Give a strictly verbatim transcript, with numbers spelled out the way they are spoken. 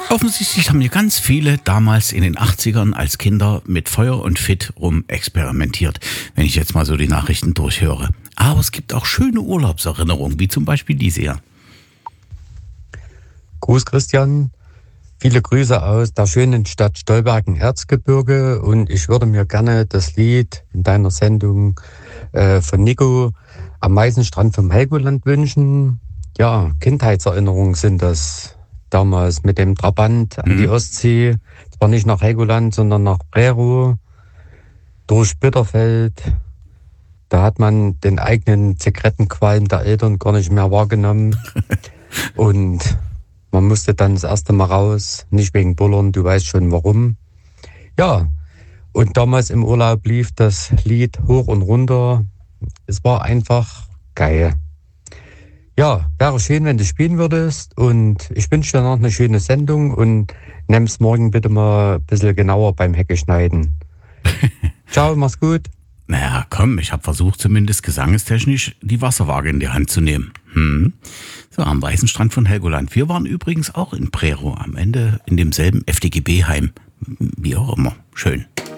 Offensichtlich haben hier ganz viele damals in den achtzigern als Kinder mit Feuer und Fit rum experimentiert, wenn ich jetzt mal so die Nachrichten durchhöre. Aber es gibt auch schöne Urlaubserinnerungen, wie zum Beispiel diese hier. Gruß Christian, viele Grüße aus der schönen Stadt Stolberg im Erzgebirge und ich würde mir gerne das Lied in deiner Sendung äh, von Nico am Meisenstrand vom Helgoland wünschen. Ja, Kindheitserinnerungen sind das. Damals mit dem Trabant an die Ostsee, zwar nicht nach Helgoland, sondern nach Prerow, durch Bitterfeld. Da hat man den eigenen Zigarettenqualm der Eltern gar nicht mehr wahrgenommen. Und man musste dann das erste Mal raus, nicht wegen Bullern, du weißt schon warum. Ja, und damals im Urlaub lief das Lied hoch und runter. Es war einfach geil. Ja, wäre schön, wenn du spielen würdest und ich wünsche dir noch eine schöne Sendung und nimm's morgen bitte mal ein bisschen genauer beim Hecke schneiden. Ciao, mach's gut. Naja, komm, ich habe versucht, zumindest gesangestechnisch die Wasserwaage in die Hand zu nehmen. Hm. So, am weißen Strand von Helgoland. Wir waren übrigens auch in Prerow, am Ende in demselben F D G B-Heim. Wie auch immer. Schön.